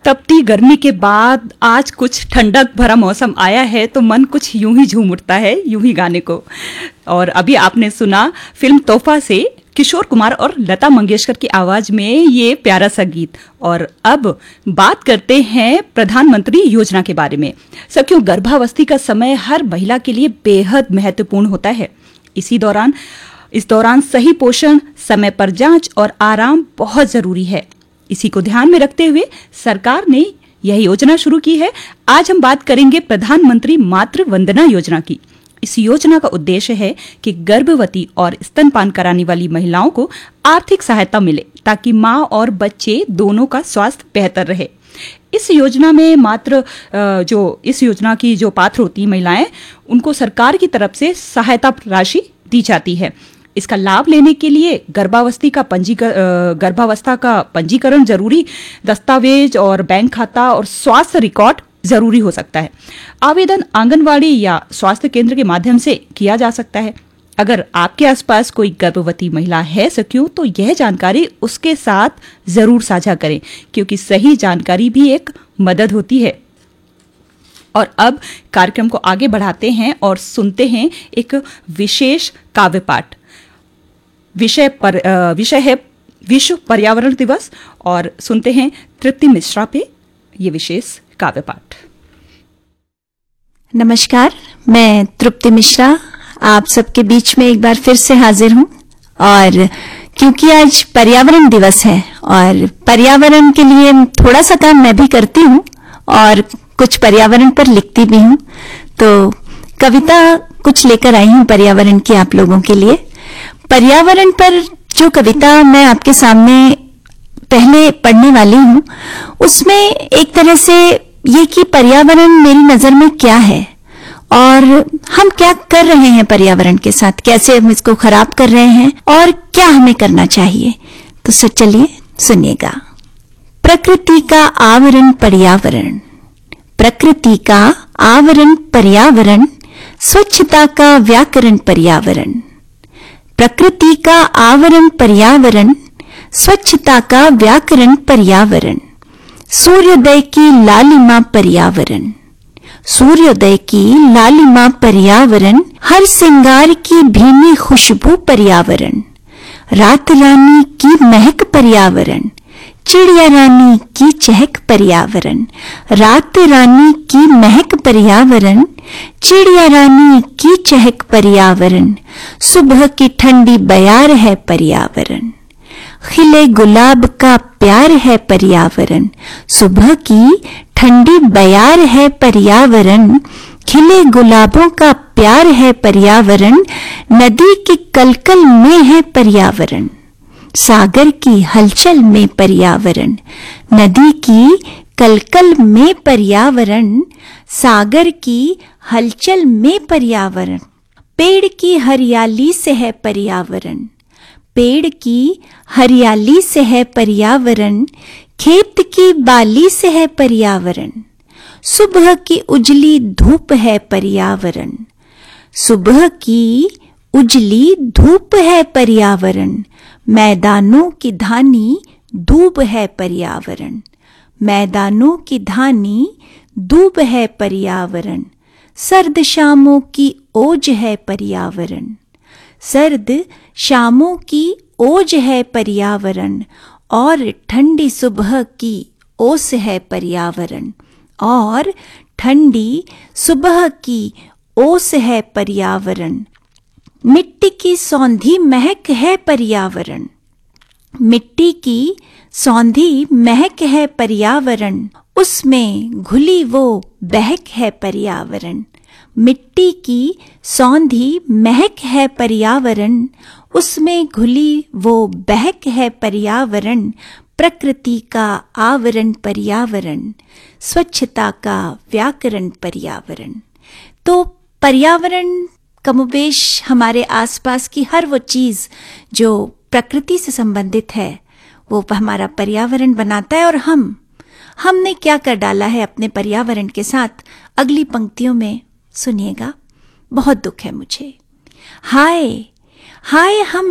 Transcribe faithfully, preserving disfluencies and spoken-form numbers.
तपती गर्मी के बाद आज कुछ ठंडक भरा मौसम आया है तो मन कुछ यूं ही झूम उठता है, यूं ही गाने को। और अभी आपने सुना फिल्म तोहफा से किशोर कुमार और लता मंगेशकर की आवाज में ये प्यारा सा गीत। और अब बात करते हैं प्रधानमंत्री योजना के बारे में। सखियों, गर्भावस्था का समय हर महिला के लिए बेहद महत्वपूर्ण होता है। इसी दौरान इस दौरान सही पोषण, समय पर जांच और आराम बहुत जरूरी है। इसी को ध्यान में रखते हुए सरकार ने यह योजना शुरू की है। आज हम बात करेंगे प्रधानमंत्री मातृ वंदना योजना की। इस योजना का उद्देश्य है कि गर्भवती और स्तनपान कराने वाली महिलाओं को आर्थिक सहायता मिले ताकि मां और बच्चे दोनों का स्वास्थ्य बेहतर रहे। इस योजना में मात्र जो इस योजना की जो पात्र होती महिलाएं, उनको सरकार की तरफ से सहायता राशि दी जाती है। इसका लाभ लेने के लिए गर्भावस्था का पंजीकरण गर्भावस्था का पंजीकरण जरूरी दस्तावेज और बैंक खाता और स्वास्थ्य रिकॉर्ड जरूरी हो सकता है। आवेदन आंगनवाड़ी या स्वास्थ्य केंद्र के माध्यम से किया जा सकता है। अगर आपके आसपास कोई गर्भवती महिला है सखियों, तो यह जानकारी उसके साथ जरूर साझा करें, क्योंकि सही जानकारी भी एक मदद होती है। और अब कार्यक्रम को आगे बढ़ाते हैं और सुनते हैं एक विशेष काव्य पाठ। विषय पर विषय है विश्व पर्यावरण दिवस और सुनते हैं तृप्ति मिश्रा पे ये विशेष काव्य पाठ। नमस्कार, मैं तृप्ति मिश्रा आप सबके बीच में एक बार फिर से हाजिर हूं। और क्योंकि आज पर्यावरण दिवस है और पर्यावरण के लिए थोड़ा सा काम मैं भी करती हूं और कुछ पर्यावरण पर लिखती भी हूं, तो कविता कुछ लेकर आई हूं पर्यावरण की आप लोगों के लिए। पर्यावरण पर जो कविता मैं आपके सामने पहले पढ़ने वाली हूं, उसमें एक तरह से ये कि पर्यावरण मेरी नजर में क्या है और हम क्या कर रहे हैं पर्यावरण के साथ, कैसे हम इसको खराब कर रहे हैं और क्या हमें करना चाहिए। तो सर चलिए सुनिएगा। प्रकृति का आवरण पर्यावरण, प्रकृति का आवरण पर्यावरण, स्वच्छता का व्याकरण पर्यावरण। प्रकृति का आवरण पर्यावरण, स्वच्छता का व्याकरण पर्यावरण। सूर्योदय की लालिमा पर्यावरण, सूर्योदय की लालिमा पर्यावरण। हर श्रृंगार की भीनी खुशबू पर्यावरण। रात रानी की महक पर्यावरण, चिड़िया रानी की चहक पर्यावरण। रात रानी की महक पर्यावरण, चिड़िया रानी की चहक पर्यावरण। सुबह की ठंडी बयार है पर्यावरण, खिले गुलाब का प्यार है पर्यावरण। सुबह की ठंडी बयार है पर्यावरण, खिले गुलाबों का प्यार है पर्यावरण। नदी की कलकल में है पर्यावरण, सागर की हलचल में पर्यावरण। नदी की कलकल में पर्यावरण, सागर की हलचल में पर्यावरण। पेड़ की हरियाली से है पर्यावरण, पेड़ की हरियाली से है पर्यावरण। खेत की बाली से है पर्यावरण, सुबह की उजली धूप है पर्यावरण। सुबह की उजली धूप है पर्यावरण। मैदानों की धानी दूब है पर्यावरण, मैदानों की धानी दूब है पर्यावरण। सर्द शामों की ओज है पर्यावरण, सर्द शामों की ओज है पर्यावरण। और ठंडी सुबह की ओस है पर्यावरण, और ठंडी सुबह की ओस है पर्यावरण। मिट्टी की सौंधी महक है पर्यावरण, मिट्टी की सौंधी महक है पर्यावरण। उसमें घुली वो बहक है पर्यावरण, मिट्टी की सौंधी महक है पर्यावरण। उसमें घुली वो बहक है पर्यावरण। प्रकृति का आवरण पर्यावरण, स्वच्छता का व्याकरण पर्यावरण। तो पर्यावरण कमोबेश हमारे आसपास की हर वो चीज जो प्रकृति से संबंधित है वो हमारा पर्यावरण बनाता है। और हम हमने क्या कर डाला है अपने पर्यावरण के साथ, अगली पंक्तियों में सुनिएगा। बहुत दुख है मुझे, हाय हाय हम